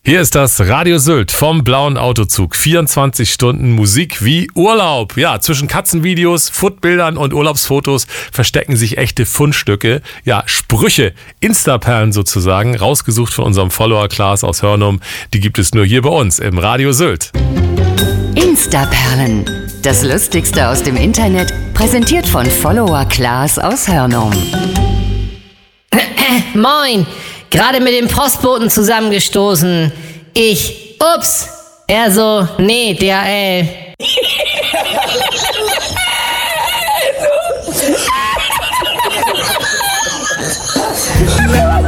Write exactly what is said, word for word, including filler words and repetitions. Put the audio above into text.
Hier ist das Radio Sylt vom Blauen Autozug. vierundzwanzig Stunden Musik wie Urlaub. Ja, zwischen Katzenvideos, Foodbildern und Urlaubsfotos verstecken sich echte Fundstücke. Ja, Sprüche, Instaperlen sozusagen, rausgesucht von unserem Follower Klaas aus Hörnum. Die gibt es nur hier bei uns im Radio Sylt. Instaperlen, das Lustigste aus dem Internet, präsentiert von Follower Klaas aus Hörnum. Moin, gerade mit dem Postboten zusammengestoßen. Ich, ups, er so, nee, D H L.